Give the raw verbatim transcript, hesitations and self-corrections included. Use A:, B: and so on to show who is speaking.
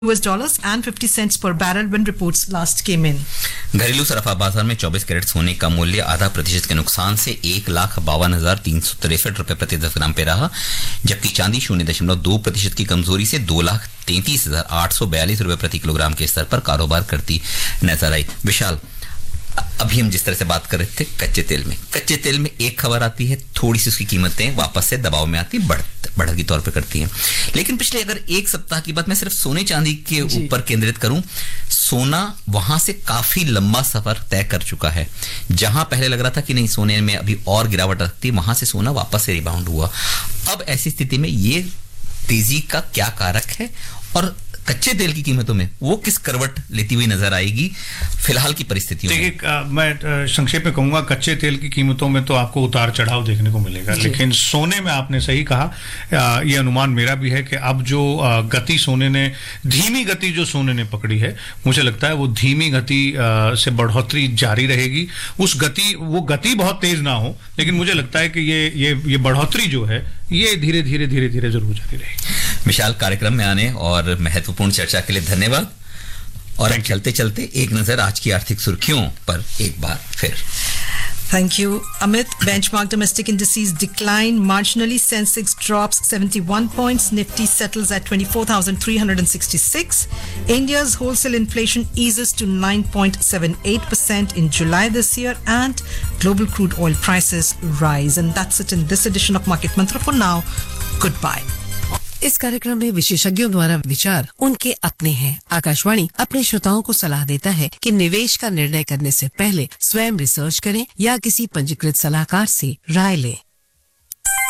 A: U S dollars and fifty cents per barrel when reports last came in.
B: घरेलू सराफा बाजार में चौबीस carat सोने का मूल्य आधा प्रतिशत के नुकसान से एक लाख बावन हजार तीन सौ तिरसठ रुपए प्रति दस ग्राम पे रहा, जबकि चांदी शून्य दशमलव दो प्रतिशत की कमजोरी से दो लाख तैंतीस हजार आठ सौ बयालीस रुपए प्रति किलोग्राम के स्तर पर कारोबार करती नजर आई। विशाल, अभी हम जिस तरह से बात कर रहे थे कच्चे तेल में कच्चे तेल में एक खबर आती है, थोड़ी सी उसकी कीमतें वापस से दबाव में आती बढ़ बढ़त की तौर पर करती हैं, लेकिन पिछले अगर एक सप्ताह की बात मैं सिर्फ सोने चांदी के ऊपर केंद्रित करूं, सोना वहां से काफी लंबा सफर तय कर चुका है। जहां पहले लग रहा था कि नहीं सोने में अभी और गिरावट आ सकती है, वहां से सोना वापस से रिबाउंड हुआ। अब ऐसी स्थिति में ये तेजी का क्या कारक है और कच्चे तेल की कीमतों में वो किस करवट लेती हुई नजर आएगी फिलहाल की परिस्थितियों में?
C: देखिए, मैं संक्षेप में कहूंगा, कच्चे तेल की कीमतों में तो आपको उतार चढ़ाव देखने को मिलेगा, लेकिन सोने में आपने सही कहा, ये अनुमान मेरा भी है कि अब जो गति सोने ने धीमी गति जो सोने ने पकड़ी है, मुझे लगता है वो धीमी गति से बढ़ोतरी जारी रहेगी। उस गति वो गति बहुत तेज ना हो, लेकिन मुझे लगता है कि ये ये ये बढ़ोतरी जो है ये धीरे धीरे धीरे धीरे जरूर जारी रहेगी।
B: विशाल, कार्यक्रम में आने और महत्वपूर्ण चर्चा के लिए धन्यवाद। और अब चलते चलते एक नजर आज की आर्थिक सुर्खियों पर एक बार फिर।
A: Thank you, Amit. Benchmark domestic indices decline marginally. Sensex drops seventy-one points. Nifty settles at twenty-four thousand three hundred sixty-six. India's wholesale inflation eases to nine point seven eight percent in July this year, and global crude oil prices rise. And that's it in this edition of Market Mantra. For now, goodbye.
D: इस कार्यक्रम में विशेषज्ञों द्वारा विचार उनके अपने हैं। आकाशवाणी अपने श्रोताओं को सलाह देता है कि निवेश का निर्णय करने से पहले स्वयं रिसर्च करें या किसी पंजीकृत सलाहकार से राय लें।